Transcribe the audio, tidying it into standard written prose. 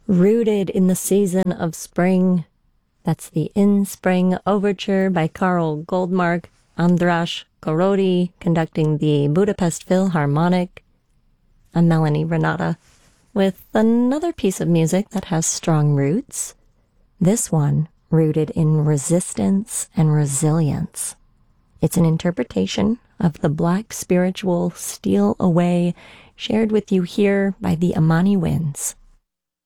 Rooted in the Season of Spring. That's the In Spring Overture by Karl Goldmark, András Korody conducting the Budapest Philharmonic. I'm Melanie Renata with another piece of music that has strong roots. This one rooted in resistance and resilience. It's an interpretation of the Black spiritual Steal Away, shared with you here by the Amani Winds.